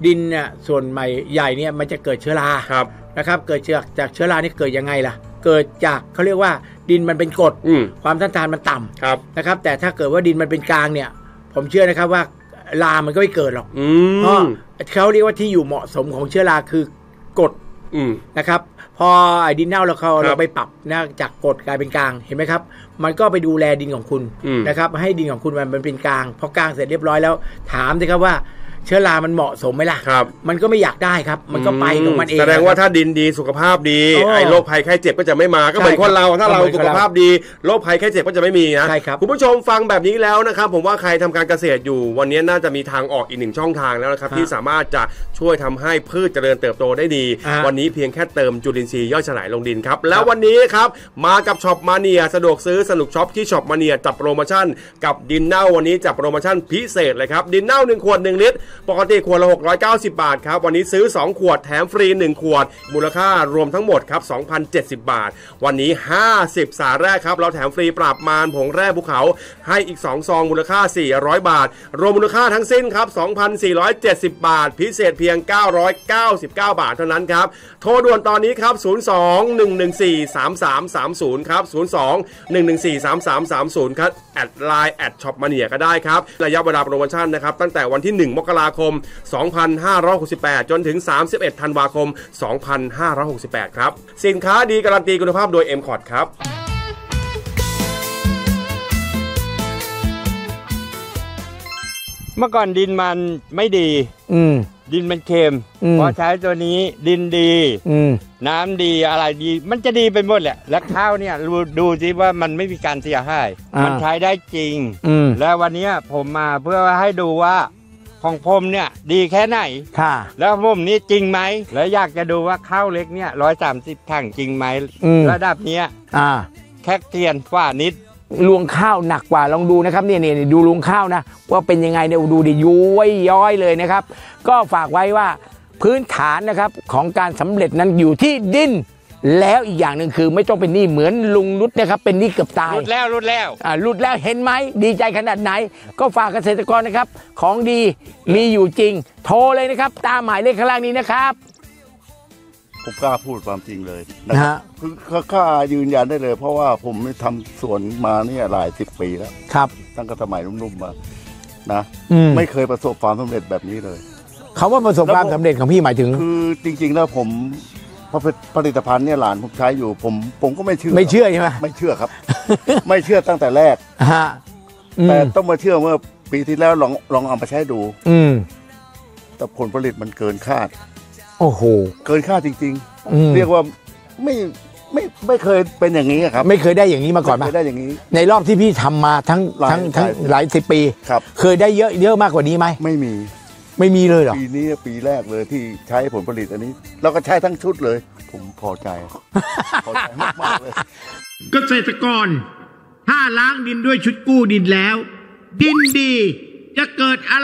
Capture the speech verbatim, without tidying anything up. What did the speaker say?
ดินเนี่ยส่วนใหม่ใหญ่เนี่ยมันจะเกิดเชื้อราครับนะครับเกิดจากจากเชื้อรานี่เกิดยังไงล่ะเกิดจากเขาเรียกว่าดินมันเป็นกรดความต้านทานมันต่ำนะครับแต่ถ้าเกิดว่าดินมันเป็นกลางเนี่ยผมเชื่อนะครับว่ารามันก็ไม่เกิดหรอกเพราะเขาเรียกว่าที่อยู่เหมาะสมของเชื้อราคือกรดนะครับพอไอ้ดินเน่าเราเขาเราไปปรับนะจากกรดกลายเป็นกลางเห็นไหมครับมันก็ไปดูแลดินของคุณนะครับให้ดินของคุณมันเป็นกลางพอกลางเสร็จเรียบร้อยแล้วถามสิครับว่าเชื้อรามันเหมาะสมไหมล่ะครับมันก็ไม่อยากได้ครับมันก็ไปของมันเองแสดงว่าถ้าดินดีสุขภาพดีไอ้โรคภัยไข้เจ็บก็จะไม่มาก็เหมือนคนเราถ้าเราสุขภาพดีโรคภัยไข้เจ็บก็จะไม่มีนะคุณผู้ชมฟังแบบนี้แล้วนะครับผมว่าใครทำการเกษตรอยู่วันนี้น่าจะมีทางออกอีกหนึ่งช่องทางแล้วนะครับที่สามารถจะช่วยทำให้พืชเจริญเติบโตได้ดีวันนี้เพียงแค่เติมจุลินทรีย์ย่อยสลายลงดินครับแล้ววันนี้ครับมากับช็อปมาเนียสะดวกซื้อสนุกช็อปที่ช็อปมาเนียจับโปรโมชั่นกับดินเน่าวันนี้จับโปรโมชั่นพิเศษเลยครับดินเน่าหนึ่งขวดหนึ่งลิตรปกติขวดละหกร้อยเก้าสิบบาทครับวันนี้ซื้อสองขวดแถมฟรีหนึ่งขวดมูลค่ารวมทั้งหมดครับ สองพันเจ็ดสิบบาทวันนี้ห้าสิบสายแรกครับเราแถมฟรีปราบมารผงแร่ภูเขาให้อีกสองซองมูลค่าสี่ร้อยบาทรวมมูลค่าทั้งสิ้นครับ สองพันสี่ร้อยเจ็ดสิบบาทพิเศษเพียงเก้าร้อยเก้าสิบเก้าบาทเท่านั้นครับโทรด่วนตอนนี้ครับศูนย์ สอง หนึ่ง หนึ่ง สี่ สาม สาม สาม ศูนย์ครับศูนย์ สอง หนึ่ง หนึ่ง สี่ สาม สาม สาม ศูนย์ครับแอดไลน์แอดช็อปมาเนียก็ได้ครับระยะเวลาโปรโมชั่นนะครับตั้งแต่วันที่หนึ่งมกราคมสองพันห้าร้อยหกสิบแปดจนถึงสามสิบเอ็ดธันวาคมสองพันห้าร้อยหกสิบแปดครับสินค้าดีการันตีคุณภาพโดย เอ็ม คอร์ด ครับเมื่อก่อนดินมันไม่ดีอืมดินมันเค็มพอใช้ตัวนี้ดินดีน้ำดีอะไรดีมันจะดีไปหมดแหละแล้วข้าวเนี่ยดูดูสิว่ามันไม่มีการเสียหายมันใช้ได้จริงแล้ววันนี้ผมมาเพื่อให้ดูว่าของผมเนี่ยดีแค่ไหนค่ะแล้วผมนี่จริงไหมแล้วอยากจะดูว่าข้าวเล็กเนี่ยร้อยสามสิบถังจริงไหมระดับเนี้ยอ่าแค่เทียนฝ่านิดรวงข้าวหนักกว่าลองดูนะครับเนี่ยเนี่ยดูรวงข้าวนะว่าเป็นยังไงเนี่ยดูดิย้อยย้อยเลยนะครับก็ฝากไว้ว่าพื้นฐานนะครับของการสำเร็จนั้นอยู่ที่ดินแล้วอีกอย่างหนึ่งคือไม่ต้องเป็นหนี้เหมือนลุงนุชนะครับเป็นหนี้เกือบตายรุดแล้วรุดแล้วอ่ารุดแล้วเห็นไหมดีใจขนาดไหนก็ฝากเกษตรกรนะครับของดีมีอยู่จริงโทรเลยนะครับตามหมายเลขข้างล่างนี้นะครับผมกล้าพูดความจริงเลยนะฮะคือกล้ายืนยันได้เลยเพราะว่าผมทำสวนมาเนี่ยหลายสิบปีแล้วครับตั้งแต่สมัยนุ่มๆมานะไม่เคยประสบความสำเร็จแบบนี้เลยเขาว่าประสบความสำเร็จของพี่หมายถึงคือจริงๆแล้วผมผลิตภัณฑ์เนี่ยหลานผมใช้อยู่ผมผมก็ไม่เชื่อไม่เชื่อใช่ไหมไม่เชื่อครับ ไม่เชื่อตั้งแต่แรกฮะแต่ต้องมาเชื่อเมื่อปีที่แล้วลองลองเอามาใช้ดูอืมแต่ผลผลิตมันเกินคาดโอ้โหเกินคาดจริงๆเรียกว่าไม่ไม่ไม่เคยเป็นอย่างนี้ครับไม่เคยได้อย่างนี้มาก่อนไม่เคยได้อย่างนี้ในรอบที่พี่ทำมาทั้งทั้งทั้งหลายสิบปีครับเคยได้เยอะเยอะมากกว่านี้ไหมไม่มีไม่มีเลยหรอปีนี้ปีแรกเลยที่ใช้ผลผลิตอันนี้แล้วก็ใช้ทั้งชุดเลยผมพอใจพอใจมากๆเลยเกษตรกรถ้าล้างดินด้วยชุดกู้ดินแล้วดินดีจะเกิดอะไร